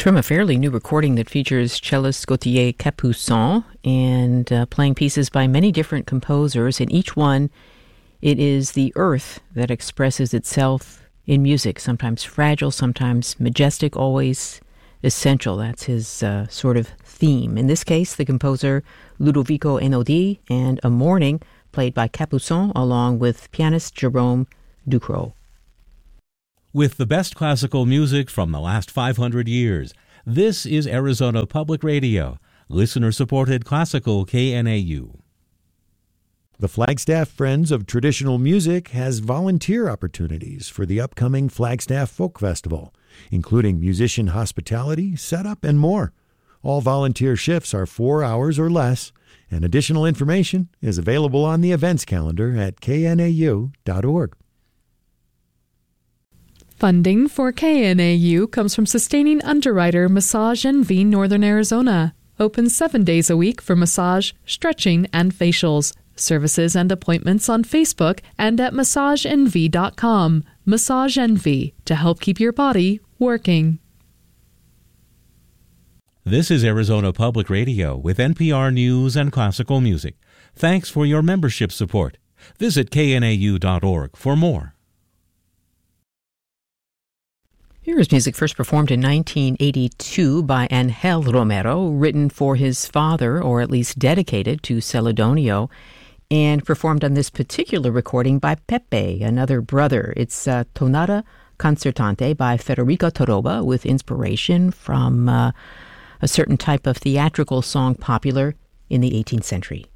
From a fairly new recording that features cellist Gauthier Capuçon and playing pieces by many different composers. In each one, it is the earth that expresses itself in music, sometimes fragile, sometimes majestic, always essential. That's his sort of theme. In this case, the composer Ludovico Einaudi, and A Morning, played by Capuçon along with pianist Jerome Ducrot. With the best classical music from the last 500 years, this is Arizona Public Radio, listener-supported classical KNAU. The Flagstaff Friends of Traditional Music has volunteer opportunities for the upcoming Flagstaff Folk Festival, including musician hospitality, setup, and more. All volunteer shifts are 4 hours or less, and additional information is available on the events calendar at knau.org. Funding for KNAU comes from sustaining underwriter Massage Envy Northern Arizona. Open 7 days a week for massage, stretching, and facials. Services and appointments on Facebook and at massageenvy.com. Massage Envy, to help keep your body working. This is Arizona Public Radio with NPR News and classical music. Thanks for your membership support. Visit knau.org for more. Here is music first performed in 1982 by Angel Romero, written for his father, or at least dedicated to Celedonio, and performed on this particular recording by Pepe, another brother. It's Tonada Concertante by Federico Toroba, with inspiration from a certain type of theatrical song popular in the 18th century.